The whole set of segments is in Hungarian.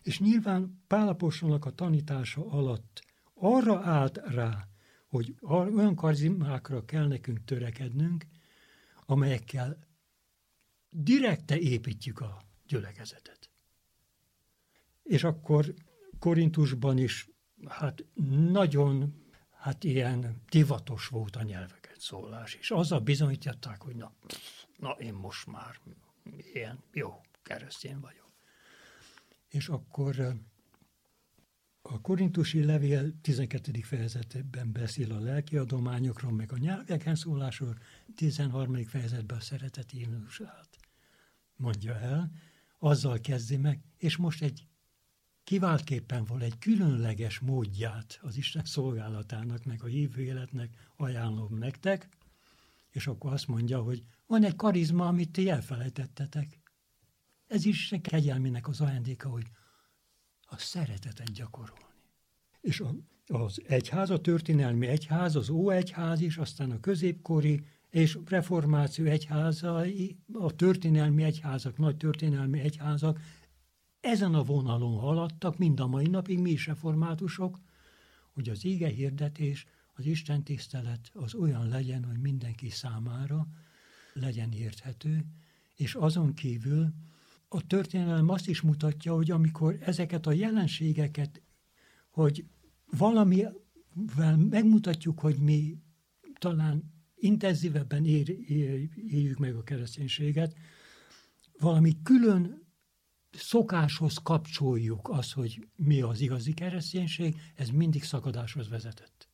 És nyilván Pál apostolnak a tanítása alatt arra állt rá, hogy olyan karizmákra kell nekünk törekednünk, amelyekkel direkte építjük a gyülekezetet. És akkor Korintusban is nagyon ilyen divatos volt a nyelveket szólás, és azzal bizonyították, hogy na én most már ilyen jó keresztény vagyok. És akkor a korintusi levél 12. fejezetben beszél a lelki adományokról, meg a nyelveken szólásról, 13. fejezetben a szeretet himnusát mondja el, azzal kezdi meg, és most egy kiváltképpen van egy különleges módját az Isten szolgálatának, meg a hívő életnek ajánlom nektek, és akkor azt mondja, hogy van egy karizma, amit ti elfelejtettetek. Ez is kegyelmének az ajándéka, hogy a szeretetet gyakorolni. És az egyház, a történelmi egyház, az óegyház is, aztán a középkori és reformáció egyházai, a történelmi egyházak, nagy történelmi egyházak ezen a vonalon haladtak, mind a mai napig, mi is reformátusok, hogy az ige hirdetés, az Isten tisztelet az olyan legyen, hogy mindenki számára legyen érthető, és azon kívül a történelem azt is mutatja, hogy amikor ezeket a jelenségeket, hogy valamivel megmutatjuk, hogy mi talán intenzívebben éljük meg a kereszténységet, valami külön szokáshoz kapcsoljuk azt, hogy mi az igazi kereszténység, ez mindig szakadáshoz vezetett.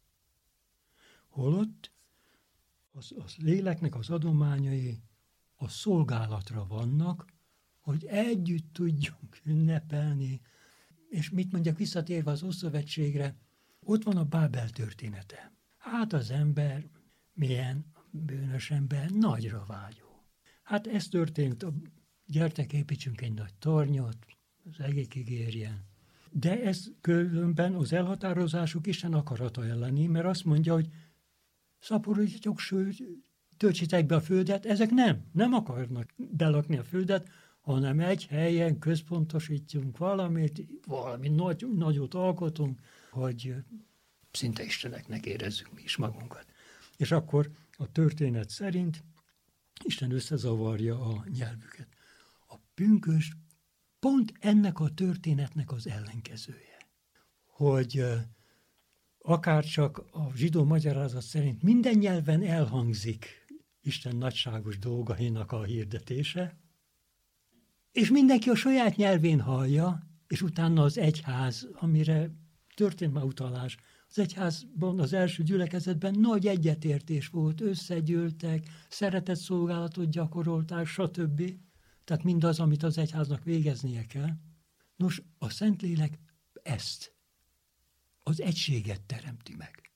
Holott az léleknek az adományai a szolgálatra vannak, hogy együtt tudjunk ünnepelni. És mit mondjak, visszatérve az Ószövetségre, ott van a Bábel története. Hát az ember, milyen bűnös ember, nagyra vágyó. Hát ez történt, gyertek, építsünk egy nagy tornyot, az egékig érjen. De ez különben az elhatározásuk Isten akarata elleni, mert azt mondja, hogy szaporodjatok, sőt, töltsétek be a földet, ezek nem akarnak belakni a földet, hanem egy helyen központosítjunk valami nagyot alkotunk, hogy szinte isteneknek érezzük mi is magunkat. És akkor a történet szerint Isten összezavarja a nyelvüket. A pünkösd pont ennek a történetnek az ellenkezője. Hogy akárcsak a zsidó magyarázat szerint minden nyelven elhangzik Isten nagyságos dolgainak a hirdetése, és mindenki a saját nyelvén hallja, és utána az egyház, amire történt már utalás, az egyházban, az első gyülekezetben nagy egyetértés volt, összegyűltek, szeretetszolgálatot gyakorolták, stb. Tehát mindaz, amit az egyháznak végeznie kell. Nos, a Szentlélek ezt, az egységet teremti meg.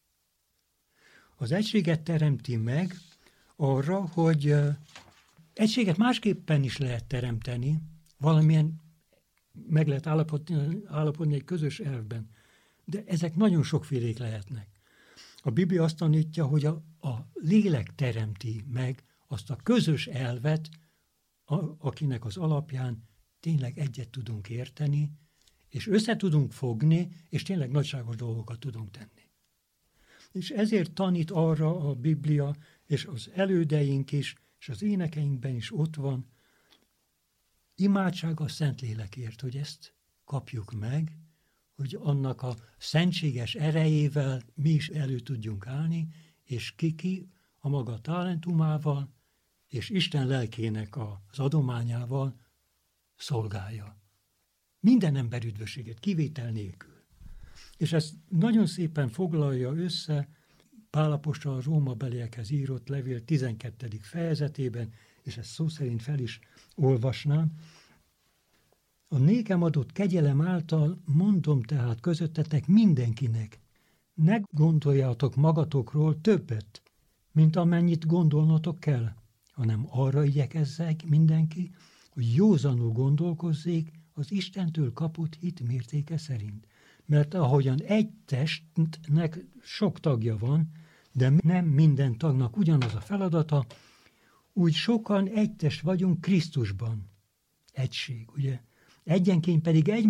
Az egységet teremti meg arra, hogy egységet másképpen is lehet teremteni, valamilyen meg lehet állapodni egy közös elvben. De ezek nagyon sokfélék lehetnek. A Biblia azt tanítja, hogy a lélek teremti meg azt a közös elvet, akinek az alapján tényleg egyet tudunk érteni, és össze tudunk fogni, és tényleg nagyságos dolgokat tudunk tenni. És ezért tanít arra a Biblia, és az elődeink is, és az énekeinkben is ott van, imádság a Szentlélekért, hogy ezt kapjuk meg, hogy annak a szentséges erejével mi is elő tudjunk állni, és ki a maga talentumával, és Isten lelkének az adományával szolgálja. Minden ember üdvösséget, kivétel nélkül. És ezt nagyon szépen foglalja össze Pál apostol a Rómabeliekhez írott levél 12. fejezetében, és ezt szó szerint fel is olvasnám. A nékem adott kegyelem által mondom tehát közöttetek mindenkinek, ne gondoljátok magatokról többet, mint amennyit gondolnotok kell, hanem arra igyekezzek mindenki, hogy józanul gondolkozzék az Istentől kapott hit mértéke szerint. Mert ahogyan egy testnek sok tagja van, de nem minden tagnak ugyanaz a feladata, úgy sokan egy test vagyunk Krisztusban. Egység, ugye? Egyenként pedig egy